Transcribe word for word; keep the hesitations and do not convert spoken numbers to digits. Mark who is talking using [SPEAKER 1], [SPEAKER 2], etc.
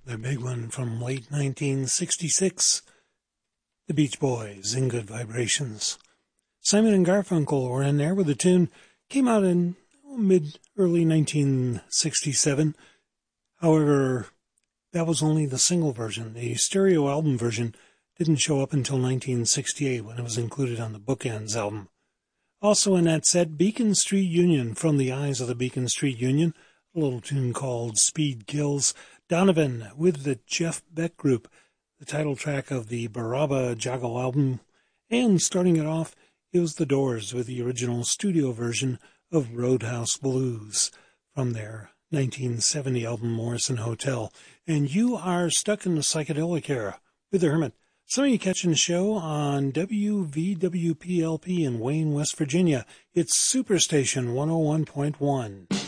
[SPEAKER 1] The big one from late nineteen sixty-six, the Beach Boys in Good Vibrations. Simon and Garfunkel were in there with a tune, came out in mid-early nineteen sixty-seven. However, that was only the single version. The stereo album version didn't show up until nineteen sixty-eight when it was included on the Bookends album. Also in that set, Beacon Street Union, From the Eyes of the Beacon Street Union, a little tune called Speed Kills. Donovan with the Jeff Beck Group, the title track of the Baraba Jago album. And starting it off, it was The Doors with the original studio version of Roadhouse Blues from their nineteen seventy album Morrison Hotel. And you are stuck in the psychedelic era with the Hermit. Some of you catching the show on W V W P L P in Wayne, West Virginia. It's Superstation one oh one point one.